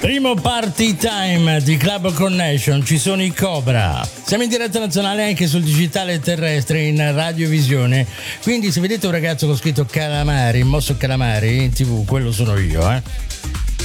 Primo party time di Club Connection, ci sono i Cobra. Siamo in diretta nazionale anche sul digitale terrestre in radiovisione. Quindi se vedete un ragazzo con scritto Calamari, mosso Calamari in TV, quello sono io,